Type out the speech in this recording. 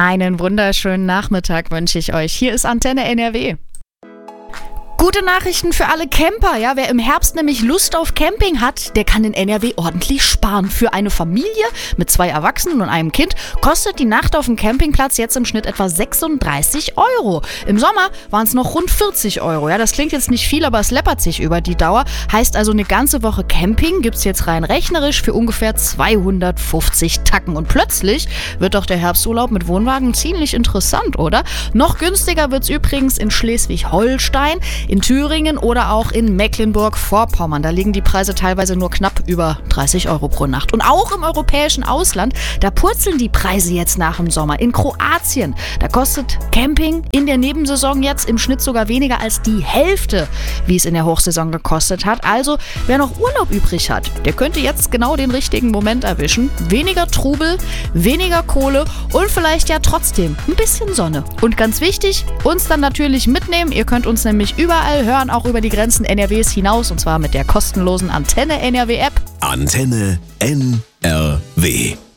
Einen wunderschönen Nachmittag wünsche ich euch. Hier ist Antenne NRW. Gute Nachrichten für alle Camper, ja. Wer im Herbst nämlich Lust auf Camping hat, der kann in NRW ordentlich sparen. Für eine Familie mit 2 Erwachsenen und einem Kind kostet die Nacht auf dem Campingplatz jetzt im Schnitt etwa 36 Euro. Im Sommer waren es noch rund 40 Euro. Ja, das klingt jetzt nicht viel, aber es läppert sich über die Dauer. Heißt also, eine ganze Woche Camping gibt's jetzt rein rechnerisch für ungefähr 250 Tacken. Und plötzlich wird doch der Herbsturlaub mit Wohnwagen ziemlich interessant, oder? Noch günstiger wird's übrigens in Schleswig-Holstein, in Thüringen oder auch in Mecklenburg-Vorpommern. Da liegen die Preise teilweise nur knapp über 30 Euro pro Nacht. Und auch im europäischen Ausland, da purzeln die Preise jetzt nach dem Sommer. In Kroatien, da kostet Camping in der Nebensaison jetzt im Schnitt sogar weniger als die Hälfte, wie es in der Hochsaison gekostet hat. Also, wer noch Urlaub übrig hat, der könnte jetzt genau den richtigen Moment erwischen. Weniger Trubel, weniger Kohle und vielleicht ja trotzdem ein bisschen Sonne. Und ganz wichtig, uns dann natürlich mitnehmen. Ihr könnt uns nämlich überall hören, auch über die Grenzen NRWs hinaus, und zwar mit der kostenlosen Antenne NRW App. Antenne NRW.